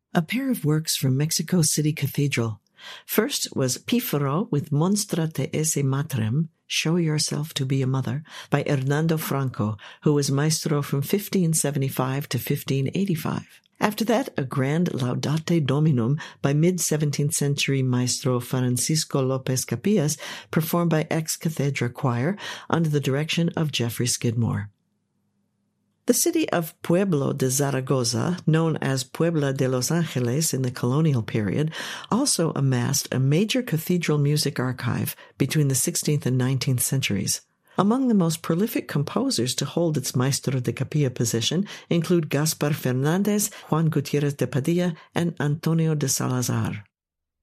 A pair of works from Mexico City Cathedral. First was Pífaro with Móstrate ese matrem, Show Yourself to be a Mother, by Hernando Franco, who was maestro from 1575 to 1585. After that, a grand Laudate Dominum by mid-17th century maestro Francisco López Capillas, performed by ex-cathedra choir under the direction of Geoffrey Skidmore. The city of Pueblo de Zaragoza, known as Puebla de Los Angeles in the colonial period, also amassed a major cathedral music archive between the 16th and 19th centuries. Among the most prolific composers to hold its Maestro de Capilla position include Gaspar Fernández, Juan Gutiérrez de Padilla, and Antonio de Salazar.